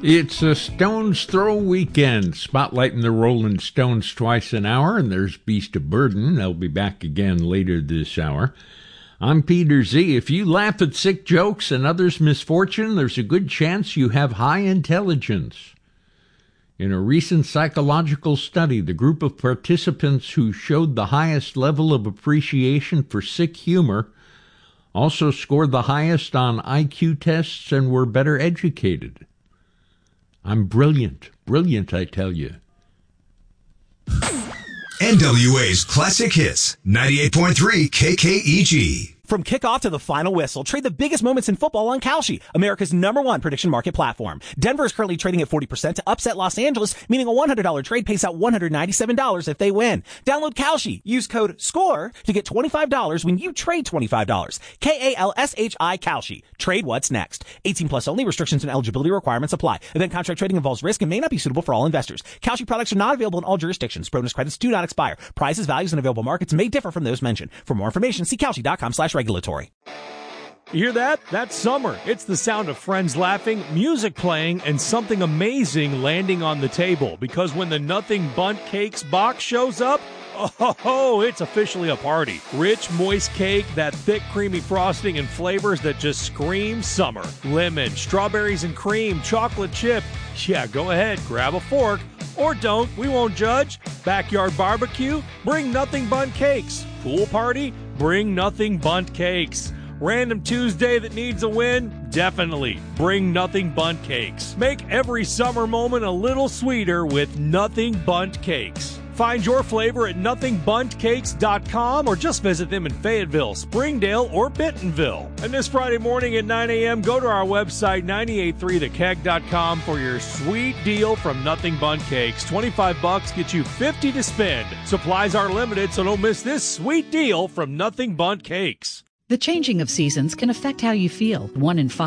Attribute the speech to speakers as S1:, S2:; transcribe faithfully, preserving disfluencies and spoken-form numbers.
S1: It's a Stones Throw weekend, spotlighting the Rolling Stones twice an hour, and there's Beast of Burden. They'll be back again later this hour. I'm Peter Z. If you laugh at sick jokes and others' misfortune, there's a good chance you have high intelligence. In a recent psychological study, the group of participants who showed the highest level of appreciation for sick humor also scored the highest on I Q tests and were better educated. I'm brilliant. Brilliant, I tell you.
S2: N W A's Classic Hits, ninety-eight point three K K E G.
S3: From kickoff to the final whistle, trade the biggest moments in football on Kalshi, America's number one prediction market platform. Denver is currently trading at forty percent to upset Los Angeles, meaning a one hundred dollars trade pays out one hundred ninety-seven dollars if they win. Download Kalshi. Use code SCORE to get twenty-five dollars when you trade twenty-five dollars. K A L S H I Kalshi. Trade what's next. eighteen plus only. Restrictions and eligibility requirements apply. Event contract trading involves risk and may not be suitable for all investors. Kalshi products are not available in all jurisdictions. Bonus credits do not expire. Prices, values, and available markets may differ from those mentioned. For more information, see Kalshi.com slash regulatory.
S4: You hear that? That's summer. It's the sound of friends laughing, music playing, and something amazing landing on the table. Because when the Nothing Bundt Cakes box shows up, oh, it's officially a party. Rich, moist cake, that thick, creamy frosting, and flavors that just scream summer. Lemon, strawberries and cream, chocolate chip. Yeah, go ahead, grab a fork. Or don't, we won't judge. Backyard barbecue? Bring Nothing Bundt Cakes. Pool party? Bring Nothing Bundt Cakes. Random Tuesday that needs a win? Definitely. Bring Nothing Bundt Cakes. Make every summer moment a little sweeter with Nothing Bundt Cakes. Find your flavor at nothing bundt cakes dot com or just visit them in Fayetteville, Springdale, or Bentonville. And this Friday morning at nine a.m., go to our website, nine eight three the keg dot com, for your sweet deal from Nothing Bundt Cakes. twenty-five bucks gets you fifty to spend. Supplies are limited, so don't miss this sweet deal from Nothing Bundt Cakes.
S5: The changing of seasons can affect how you feel. One in five